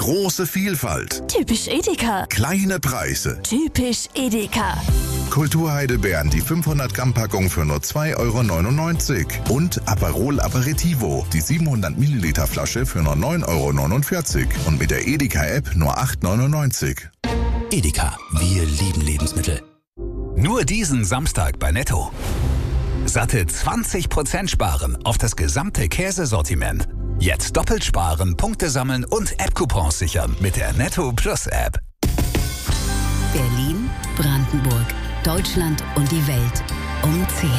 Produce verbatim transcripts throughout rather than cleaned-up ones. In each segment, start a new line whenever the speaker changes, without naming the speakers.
Große Vielfalt.
Typisch Edeka.
Kleine Preise.
Typisch Edeka.
Kulturheidelbeeren, die fünfhundert Gramm Packung für nur zwei Euro neunundneunzig. Und Aperol Aperitivo, die siebenhundert Milliliter Flasche für nur neun Euro neunundvierzig. Und mit der Edeka-App nur acht Euro neunundneunzig.
Edeka, wir lieben Lebensmittel.
Nur diesen Samstag bei Netto. Satte zwanzig Prozent sparen auf das gesamte Käsesortiment. Jetzt doppelt sparen, Punkte sammeln und App-Coupons sichern mit der Netto Plus App.
Berlin, Brandenburg, Deutschland und die Welt um zehn.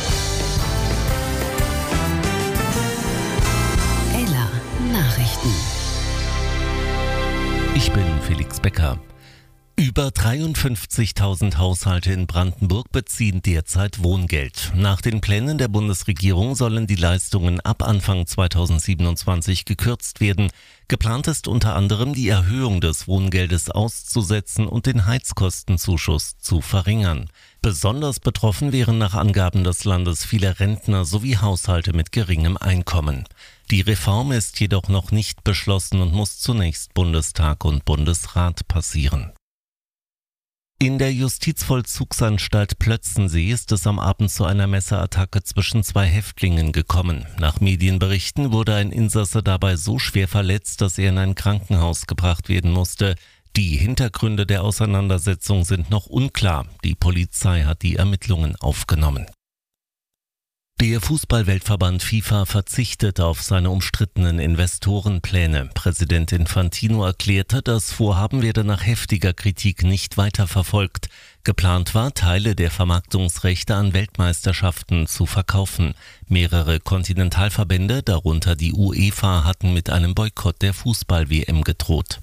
Ella Nachrichten.
Ich bin Felix Becker. Über dreiundfünfzigtausend Haushalte in Brandenburg beziehen derzeit Wohngeld. Nach den Plänen der Bundesregierung sollen die Leistungen ab Anfang zweitausendsiebenundzwanzig gekürzt werden. Geplant ist unter anderem die Erhöhung des Wohngeldes auszusetzen und den Heizkostenzuschuss zu verringern. Besonders betroffen wären nach Angaben des Landes viele Rentner sowie Haushalte mit geringem Einkommen. Die Reform ist jedoch noch nicht beschlossen und muss zunächst Bundestag und Bundesrat passieren. In der Justizvollzugsanstalt Plötzensee ist es am Abend zu einer Messerattacke zwischen zwei Häftlingen gekommen. Nach Medienberichten wurde ein Insasse dabei so schwer verletzt, dass er in ein Krankenhaus gebracht werden musste. Die Hintergründe der Auseinandersetzung sind noch unklar. Die Polizei hat die Ermittlungen aufgenommen. Der Fußball-Weltverband FIFA verzichtet auf seine umstrittenen Investorenpläne. Präsident Infantino erklärte, das Vorhaben werde nach heftiger Kritik nicht weiterverfolgt. Geplant war, Teile der Vermarktungsrechte an Weltmeisterschaften zu verkaufen. Mehrere Kontinentalverbände, darunter die UEFA, hatten mit einem Boykott der Fußball-W M gedroht.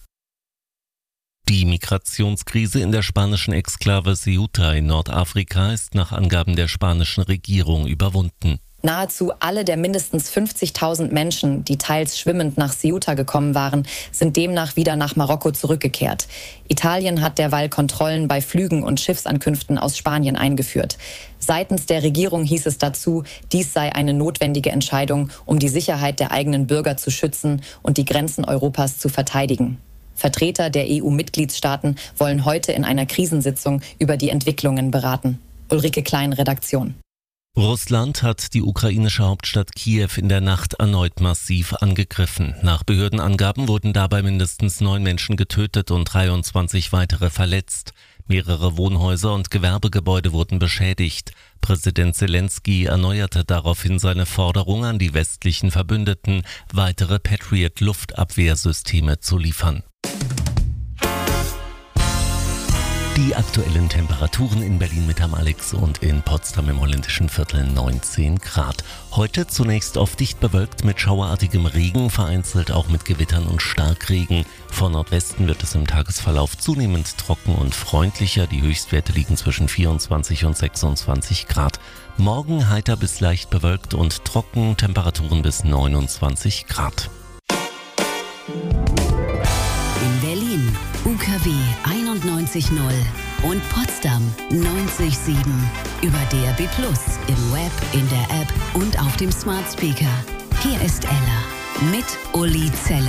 Die Migrationskrise in der spanischen Exklave Ceuta in Nordafrika ist nach Angaben der spanischen Regierung überwunden.
Nahezu alle der mindestens fünfzigtausend Menschen, die teils schwimmend nach Ceuta gekommen waren, sind demnach wieder nach Marokko zurückgekehrt. Italien hat derweil Kontrollen bei Flügen und Schiffsankünften aus Spanien eingeführt. Seitens der Regierung hieß es dazu, dies sei eine notwendige Entscheidung, um die Sicherheit der eigenen Bürger zu schützen und die Grenzen Europas zu verteidigen. Vertreter der E U-Mitgliedstaaten wollen heute in einer Krisensitzung über die Entwicklungen beraten. Ulrike Klein, Redaktion.
Russland hat die ukrainische Hauptstadt Kiew in der Nacht erneut massiv angegriffen. Nach Behördenangaben wurden dabei mindestens neun Menschen getötet und dreiundzwanzig weitere verletzt. Mehrere Wohnhäuser und Gewerbegebäude wurden beschädigt. Präsident Zelensky erneuerte daraufhin seine Forderung an die westlichen Verbündeten, weitere Patriot-Luftabwehrsysteme zu liefern. Die aktuellen Temperaturen in Berlin mit am Alex und in Potsdam im holländischen Viertel neunzehn Grad. Heute zunächst oft dicht bewölkt mit schauerartigem Regen, vereinzelt auch mit Gewittern und Starkregen. Von Nordwesten wird es im Tagesverlauf zunehmend trocken und freundlicher. Die Höchstwerte liegen zwischen vierundzwanzig und sechsundzwanzig Grad. Morgen heiter bis leicht bewölkt und trocken, Temperaturen bis neunundzwanzig Grad.
In Berlin U K W einundneunzig null und Potsdam neunzig Komma sieben. Über D A B plus, im Web, in der App und auf dem Smart Speaker. Hier ist Ella mit Uli Zeller.